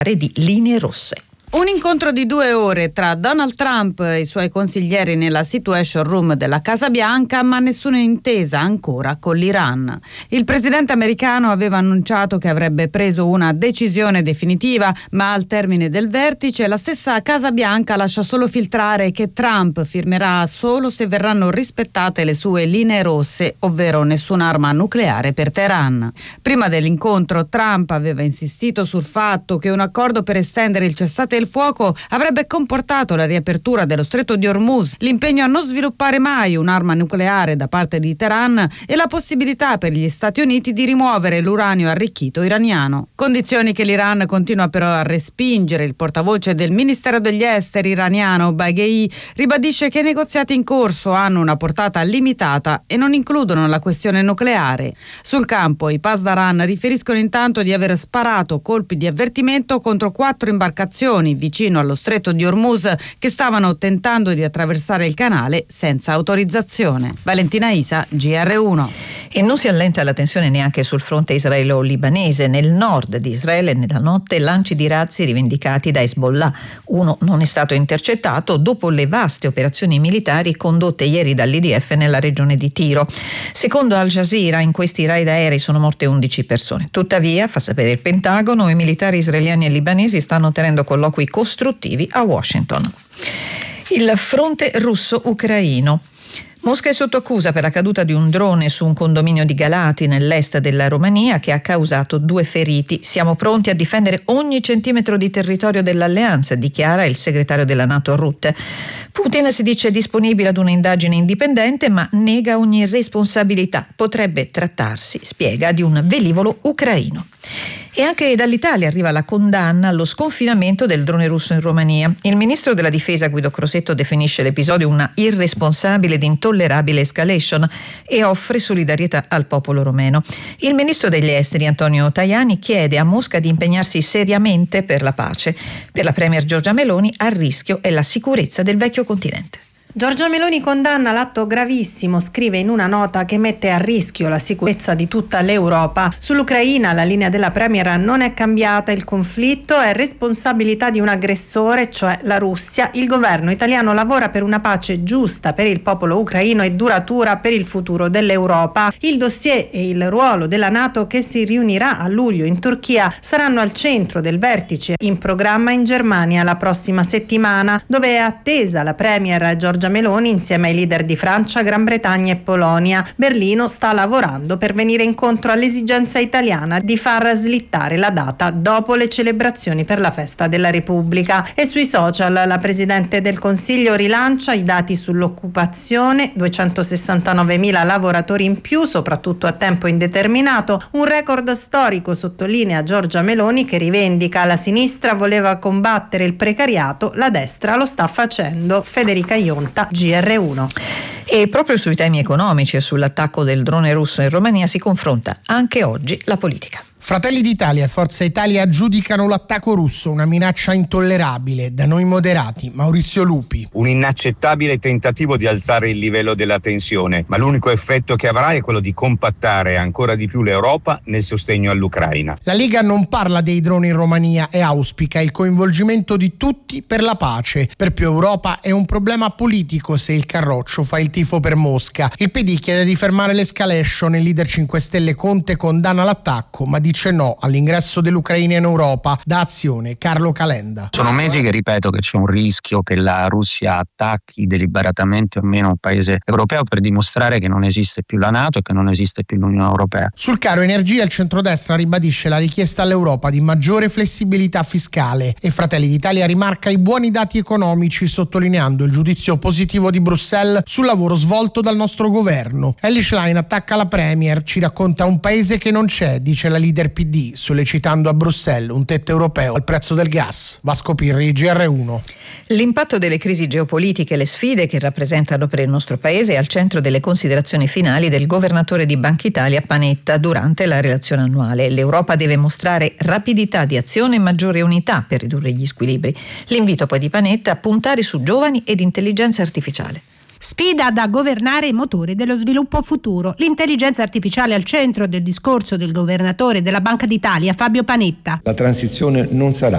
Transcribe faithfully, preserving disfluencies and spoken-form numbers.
di linee rosse. Un incontro di due ore tra Donald Trump e i suoi consiglieri nella Situation Room della Casa Bianca, ma nessuna intesa ancora con l'Iran. Il presidente americano aveva annunciato che avrebbe preso una decisione definitiva, ma al termine del vertice la stessa Casa Bianca lascia solo filtrare che Trump firmerà solo se verranno rispettate le sue linee rosse, ovvero nessun'arma nucleare per Teheran. Prima dell'incontro Trump aveva insistito sul fatto che un accordo per estendere il cessate il fuoco avrebbe comportato la riapertura dello stretto di Hormuz, l'impegno a non sviluppare mai un'arma nucleare da parte di Teheran e la possibilità per gli Stati Uniti di rimuovere l'uranio arricchito iraniano. Condizioni che l'Iran continua però a respingere. Il portavoce del Ministero degli Esteri iraniano, Baghei, ribadisce che i negoziati in corso hanno una portata limitata e non includono la questione nucleare. Sul campo i Pasdaran riferiscono intanto di aver sparato colpi di avvertimento contro quattro imbarcazioni vicino allo stretto di Hormuz che stavano tentando di attraversare il canale senza autorizzazione. Valentina Isa, G R uno. E non si allenta la tensione neanche sul fronte israelo-libanese. Nel nord di Israele nella notte lanci di razzi rivendicati da Hezbollah. Uno non è stato intercettato dopo le vaste operazioni militari condotte ieri dall'I D F nella regione di Tiro. Secondo Al Jazeera in questi raid aerei sono morte undici persone. Tuttavia, fa sapere il Pentagono, i militari israeliani e libanesi stanno tenendo colloqui costruttivi a Washington. Il fronte russo-ucraino. Mosca è sotto accusa per la caduta di un drone su un condominio di Galati nell'est della Romania che ha causato due feriti. Siamo pronti a difendere ogni centimetro di territorio dell'alleanza, dichiara il segretario della NATO Rutte. Putin si dice disponibile ad un'indagine indipendente ma nega ogni responsabilità. Potrebbe trattarsi, spiega, di un velivolo ucraino. E anche dall'Italia arriva la condanna allo sconfinamento del drone russo in Romania. Il ministro della difesa Guido Crosetto definisce l'episodio una irresponsabile ed intollerabile escalation e offre solidarietà al popolo romeno. Il ministro degli esteri Antonio Tajani chiede a Mosca di impegnarsi seriamente per la pace. Per la premier Giorgia Meloni a rischio è la sicurezza del vecchio continente. Giorgia Meloni condanna l'atto gravissimo, scrive in una nota che mette a rischio la sicurezza di tutta l'Europa. Sull'Ucraina la linea della Premier non è cambiata, il conflitto è responsabilità di un aggressore, cioè la Russia. Il governo italiano lavora per una pace giusta per il popolo ucraino e duratura per il futuro dell'Europa. Il dossier e il ruolo della NATO che si riunirà a luglio in Turchia saranno al centro del vertice in programma in Germania la prossima settimana, dove è attesa la Premier Giorgia Meloni insieme ai leader di Francia, Gran Bretagna e Polonia. Berlino sta lavorando per venire incontro all'esigenza italiana di far slittare la data dopo le celebrazioni per la festa della Repubblica. E sui social la Presidente del Consiglio rilancia i dati sull'occupazione, duecentosessantanovemila lavoratori in più, soprattutto a tempo indeterminato, un record storico, sottolinea Giorgia Meloni che rivendica la sinistra voleva combattere il precariato, la destra lo sta facendo. Federica Ionta, G R uno. E proprio sui temi economici e sull'attacco del drone russo in Romania si confronta anche oggi la politica. Fratelli d'Italia e Forza Italia giudicano l'attacco russo una minaccia intollerabile. Da noi moderati, Maurizio Lupi. Un inaccettabile tentativo di alzare il livello della tensione, ma l'unico effetto che avrà è quello di compattare ancora di più l'Europa nel sostegno all'Ucraina. La Lega non parla dei droni in Romania e auspica il coinvolgimento di tutti per la pace. Per più Europa è un problema politico se il Carroccio fa il tifo per Mosca. Il P D chiede di fermare l'escalation, il leader cinque Stelle Conte condanna l'attacco, ma dice no all'ingresso dell'Ucraina in Europa. Da Azione, Carlo Calenda. Sono mesi che ripeto che c'è un rischio che la Russia attacchi deliberatamente o meno un paese europeo per dimostrare che non esiste più la NATO e che non esiste più l'Unione Europea. Sul caro energia il centrodestra ribadisce la richiesta all'Europa di maggiore flessibilità fiscale e Fratelli d'Italia rimarca i buoni dati economici sottolineando il giudizio positivo di Bruxelles sul lavoro svolto dal nostro governo. Elly Schlein attacca la Premier, ci racconta un paese che non c'è, dice la leader P D, sollecitando a Bruxelles un tetto europeo al prezzo del gas. Vasco Pirri, G R uno. L'impatto delle crisi geopolitiche e le sfide che rappresentano per il nostro paese è al centro delle considerazioni finali del governatore di Banca Italia Panetta durante la relazione annuale. L'Europa deve mostrare rapidità di azione e maggiore unità per ridurre gli squilibri. L'invito poi di Panetta a puntare su giovani ed intelligenza artificiale. Sfida da governare e motore dello sviluppo futuro. L'intelligenza artificiale al centro del discorso del governatore della Banca d'Italia, Fabio Panetta. La transizione non sarà